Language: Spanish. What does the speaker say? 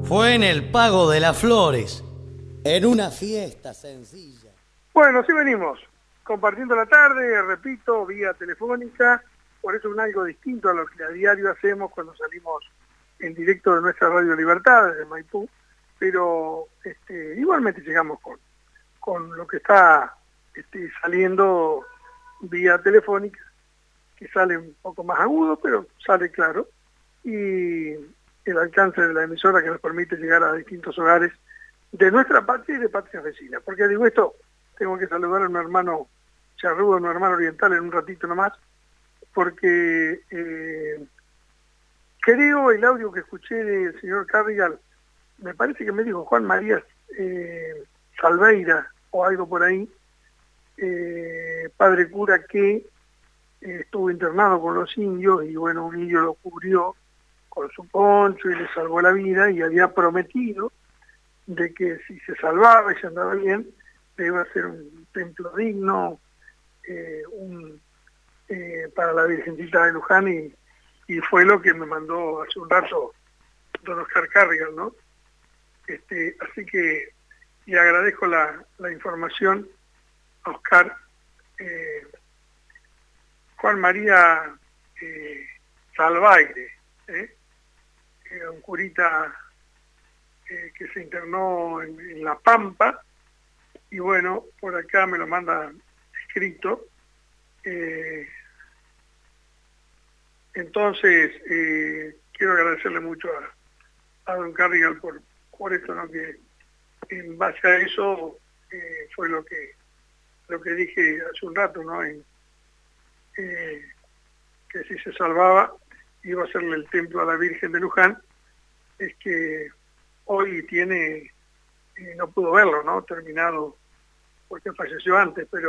Fue en el Pago de las Flores, en una fiesta sencilla. Bueno, así venimos, compartiendo la tarde, repito, vía telefónica, por eso es algo distinto a lo que a diario hacemos cuando salimos en directo de nuestra Radio Libertad, desde Maipú, pero igualmente llegamos con lo que está saliendo vía telefónica, que sale un poco más agudo, pero sale claro, y el alcance de la emisora que nos permite llegar a distintos hogares de nuestra patria y de patrias vecinas. Porque digo esto, tengo que saludar a un hermano charrúa, a un hermano oriental en un ratito nomás, porque creo el audio que escuché del señor Carrigal, me parece que me dijo Juan María Salveira o algo por ahí, padre cura que estuvo internado con los indios y bueno, un indio lo cubrió con su poncho y le salvó la vida y había prometido de que si se salvaba y se andaba bien, le iba a hacer un templo digno para la Virgencita de Luján y fue lo que me mandó hace un rato don Oscar Carrigal, ¿no? Así que le agradezco la información a Oscar. Juan María Salvaire, un curita que se internó en La Pampa, y bueno, por acá me lo manda escrito. Entonces, quiero agradecerle mucho a don Carrigal por esto, ¿no? Que en base a eso fue lo que dije hace un rato, ¿no? Que si se salvaba iba a hacerle el templo a la Virgen de Luján. Es que hoy tiene, no pudo verlo, ¿no? Terminado, porque falleció antes, pero